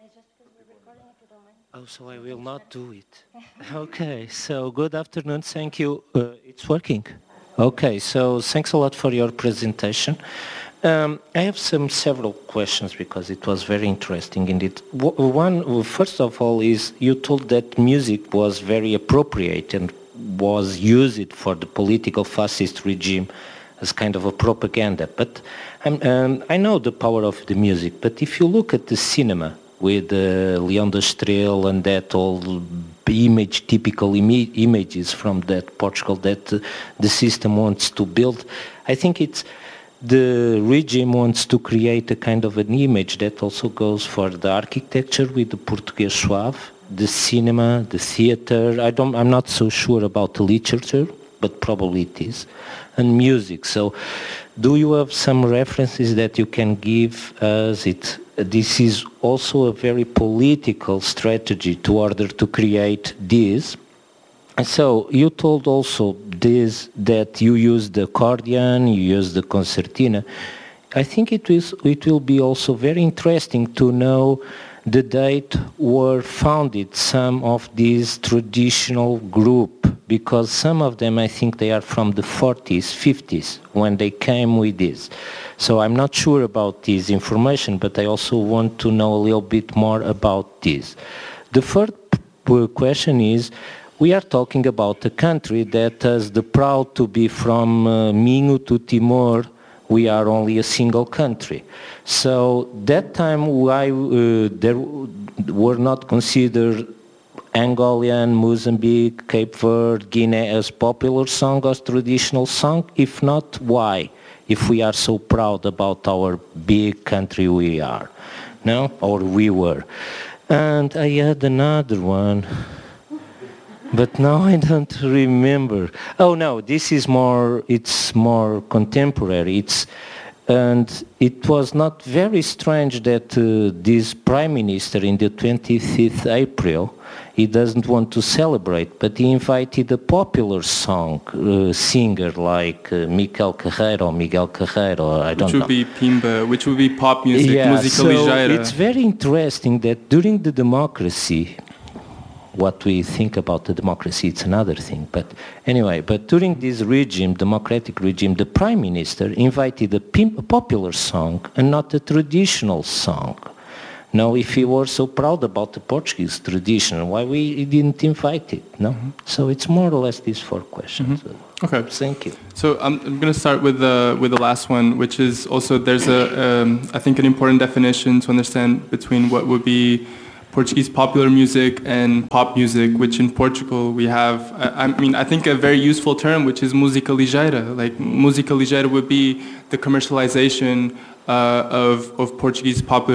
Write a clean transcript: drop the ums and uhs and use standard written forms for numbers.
Oh, so I will not do it. Okay, so good afternoon. Thank you. It's working. Okay, so thanks a lot for your presentation. I have several questions because it was very interesting indeed. First of all, is you told that music was very appropriate and was used for the political fascist regime as kind of a propaganda. But I know the power of the music. But if you look at the cinema with Leão da Estrela and that all typical images from that Portugal that the system wants to build, I think the regime wants to create a kind of an image that also goes for the architecture with the Português suave, the cinema, the theater. I'm not so sure about the literature, but probably it is, and music. So do you have some references that you can give us? This is also a very political strategy to order to create this. And so you told also this, that you use the accordion, you use the concertina. I think it will be also very interesting to know the date were founded some of these traditional group, because some of them I think they are from the 40s, 50s when they came with this. So I'm not sure about this information, but I also want to know a little bit more about this. The third question is, we are talking about a country that has the proud to be from Minho to Timor. We are only a single country. So that time why there were not considered Angolan, Mozambique, Cape Verde, Guinea as popular song or traditional song? If not, why? If we are so proud about our big country we are, no? Or we were. And I had another one, but now I don't remember. Oh no, it's more contemporary. And it was not very strange that this Prime Minister in the 25th April, he doesn't want to celebrate, but he invited a popular song singer like Miguel Carreiro, I don't know. Which would be Pimba, which would be pop music, música so ligeira. It's very interesting that during the democracy, what we think about the democracy, it's another thing. But anyway, during this regime, democratic regime, the Prime Minister invited a popular song and not a traditional song. Now, if he were so proud about the Portuguese tradition, why he didn't invite it? No. Mm-hmm. So it's more or less these four questions. Mm-hmm. Okay. Thank you. So I'm going to start with the last one, which is also there's I think an important definition to understand between what would be Portuguese popular music and pop music, which in Portugal we have, I think a very useful term, which is música ligeira. Like música ligeira would be the commercialization of Portuguese popular